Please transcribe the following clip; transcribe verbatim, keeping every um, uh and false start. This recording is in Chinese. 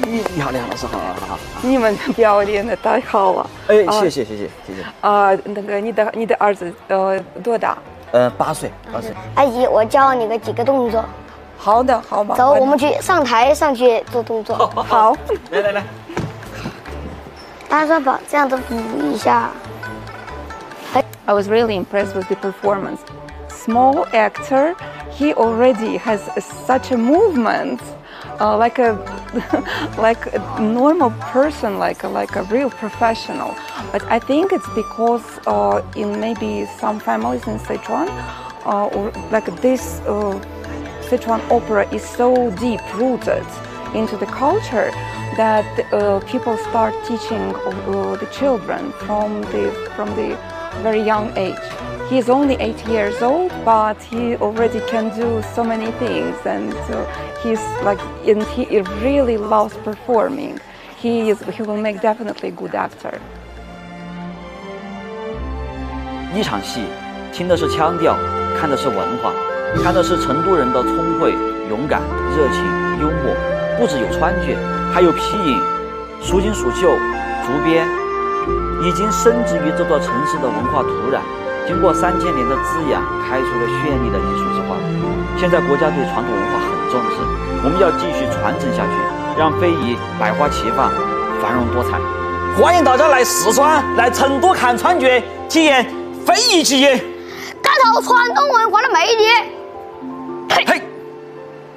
你好，你好，老师好，好好。 你们表演的太好了。 哎，谢谢谢谢谢谢。 啊，那个你的你的儿子呃多大？ 呃，八岁，八岁。 阿姨，我教你个几个动作。 好的，好吧。 走，我们去上台上去做动作。 好。 来来来。 大家把这样子扶一下。 I was really impressed with the performance. Small actor, he already has such a movement, uh, like a like a normal person, like a, like a real professional. But I think it's because uh, in maybe some families in Sichuan, uh, or like this uh, Sichuan opera is so deep rooted into the culture that uh, people start teaching uh, the children from the from the very young age. He is only eight years old, but he already can do so many things, and uh, he's like, and he really loves performing. He is, he will make definitely a good actor. 一场戏，听的是腔调，看的是文化，看的是成都人的聪慧、勇敢、热情、幽默。不只有川剧，还有皮影、蜀锦蜀绣、竹编。 已经深植于这座城市的文化土壤，经过三千年的滋养，开出了绚丽的艺术之花。现在国家对传统文化很重视，我们要继续传承下去，让非遗百花齐放，繁荣多彩。欢迎大家来四川、来成都看川剧，体验非遗技艺， 感受传统文化的魅力。 嘿。